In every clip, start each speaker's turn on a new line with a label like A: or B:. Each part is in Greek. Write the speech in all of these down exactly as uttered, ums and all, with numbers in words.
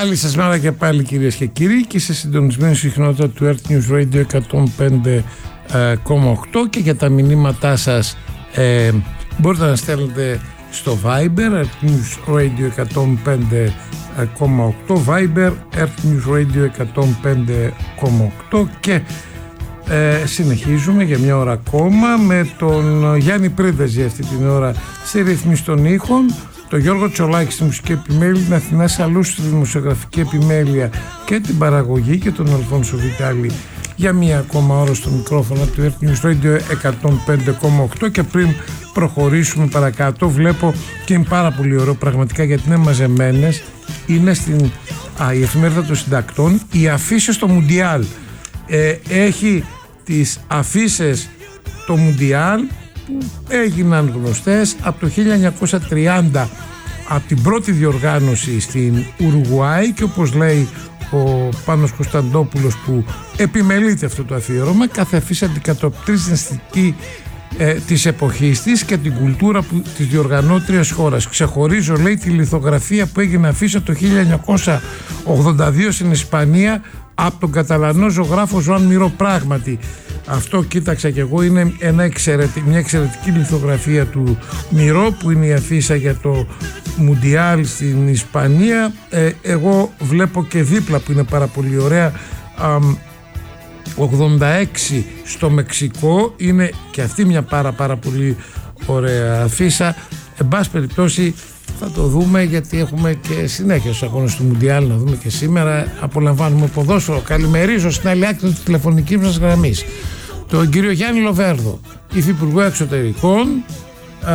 A: Καλή σας μέρα και πάλι, κυρίες και κύριοι, και σε συντονισμένη συχνότητα του Earth News Radio εκατόν πέντε κόμμα οκτώ, και για τα μηνύματά σας ε, μπορείτε να στέλνετε στο Viber Earth News Radio εκατόν πέντε κόμμα οκτώ, Viber Earth News Radio εκατόν πέντε κόμμα οκτώ, και ε, συνεχίζουμε για μια ώρα ακόμα με τον Γιάννη Πρίντεζη αυτή την ώρα στη ρύθμιση των ήχων, τον Γιώργο Τσολάκη στη μουσική επιμέλεια, την Αθηνά Σαλού στη δημοσιογραφική επιμέλεια και την παραγωγή, και τον Αλφόνσο Βιτάλη για μία ακόμα ώρα στο μικρόφωνο του Earth News Radio εκατόν πέντε κόμμα οκτώ. Και πριν προχωρήσουμε παρακάτω, βλέπω και είναι πάρα πολύ ωραίο πραγματικά, γιατί είναι μαζεμένες, είναι στην α, η εφημερίδα των συντακτών, οι αφίσες στο Μουντιάλ. Ε, έχει τις αφίσες το Μουντιάλ που έγιναν γνωστές από το χίλια εννιακόσια τριάντα, από την πρώτη διοργάνωση στην Ουρουγουάη, και όπως λέει ο Πάνος Κωνσταντόπουλος που επιμελείται αυτό το αφιέρωμα, κάθε αφίσα αντικατοπτρίζει την αισθητική ε, της εποχής της και την κουλτούρα που, της διοργανώτριας χώρας. Ξεχωρίζω, λέει, τη λιθογραφία που έγινε αφίσα το χίλια εννιακόσια ογδόντα δύο στην Ισπανία από τον Καταλανό ζωγράφο Ζωάν Μυρό. Πράγματι αυτό κοίταξα και εγώ, είναι ένα εξαιρετι... μια εξαιρετική λιθογραφία του Μυρό, που είναι η αφίσα για το Μουντιάλ στην Ισπανία. ε, εγώ βλέπω και δίπλα, που είναι πάρα πολύ ωραία, αμ, ογδόντα έξι στο Μεξικό, είναι και αυτή μια πάρα πάρα πολύ ωραία αφίσα. Εν πάση περιπτώσει θα το δούμε, γιατί έχουμε και συνέχεια στους αγώνες του Μουντιάλ να δούμε και σήμερα. Απολαμβάνουμε ποδόσφαιρο. Καλημερίζω στην άλλη άκρη της τηλεφωνικής μας γραμμής τον κύριο Γιάννη Λοβέρδο, υφυπουργό εξωτερικών, α,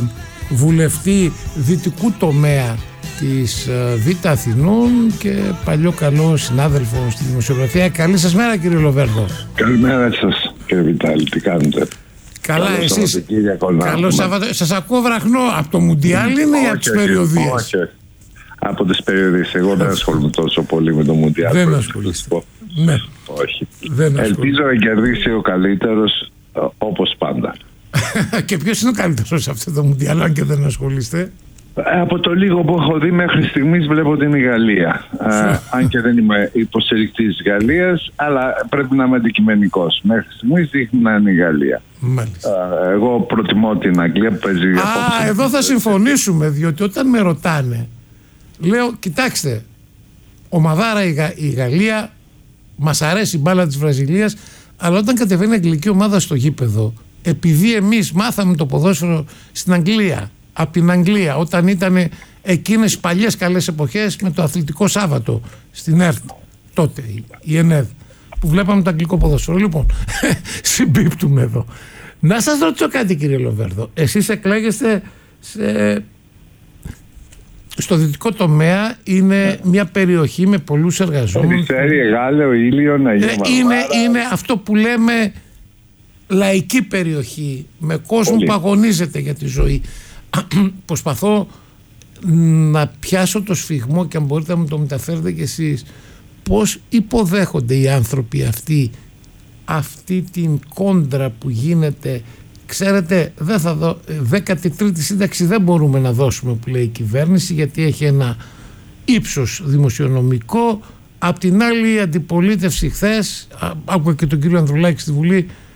A: βουλευτή δυτικού τομέα της Β' Αθηνών και παλιό καλό συνάδελφο στη δημοσιογραφία. Καλή σας μέρα, κύριε Λοβέρδο.
B: Καλημέρα σας, κύριε Βιτάλη, τι κάνετε?
A: Καλά,
B: Καλό
A: εσείς? Καλό Σαββατοκύριακο. Σας ακούω βραχνό. Από το Μουντιάλ είναι ή από τις περιοδίες?
B: Όχι, από τις περιοδίες. Εγώ δεν ασχολούμαι τόσο πολύ με το Μουντιάλ.
A: Δεν ασχολείστε? Ναι.
B: Όχι. Δεν Ελπίζω να κερδίσει ο καλύτερος, όπως πάντα.
A: Και ποιος είναι ο καλύτερος σε αυτό το Μουντιάλ, αν και δεν ασχολείστε?
B: Από το λίγο που έχω δει μέχρι στιγμής βλέπω ότι είναι η Γαλλία. Α, αν και δεν είμαι υποστηρικτής της Γαλλίας, αλλά πρέπει να είμαι αντικειμενικός. Μέχρι στιγμής δείχνει να είναι η Γαλλία.
A: Μάλιστα.
B: Α, εγώ προτιμώ την Αγγλία που παίζει.
A: Α, απόψε. Εδώ θα συμφωνήσουμε, διότι όταν με ρωτάνε, λέω, κοιτάξτε, ομαδάρα η, Γα, η Γαλλία, μας αρέσει η μπάλα της Βραζιλίας, αλλά όταν κατεβαίνει η αγγλική ομάδα στο γήπεδο, επειδή εμείς μάθαμε το ποδόσφαιρο στην Αγγλία, από την Αγγλία, όταν ήταν εκείνες οι παλιές καλές εποχές με το Αθλητικό Σάββατο στην ΕΡΤ, τότε η ΕΝΕΔ, που βλέπαμε το αγγλικό ποδόσφαιρο. Λοιπόν, συμπίπτουμε εδώ. Να σας ρωτήσω κάτι, κύριε Λοβέρδο. Εσείς εκλέγεστε σε... στο δυτικό τομέα, είναι μια περιοχή με πολλούς εργαζόμενους.
B: Περιστέρι, Γάλλιο, Ήλιο, να
A: είναι, είναι αυτό που λέμε λαϊκή περιοχή, με κόσμο Πολύ. που αγωνίζεται για τη ζωή. Προσπαθώ να πιάσω το σφιγμό, και αν μπορείτε να μου το μεταφέρετε κι εσείς, πώς υποδέχονται οι άνθρωποι αυτοί αυτή την κόντρα που γίνεται. Ξέρετε, δεν θα δω, δέκατη τρίτη σύνταξη δεν μπορούμε να δώσουμε, που λέει η κυβέρνηση, γιατί έχει ένα ύψος δημοσιονομικό. Απ' την άλλη, η αντιπολίτευση χθες, άκουγα και τον κύριο Ανδρουλάκη στη Βουλή,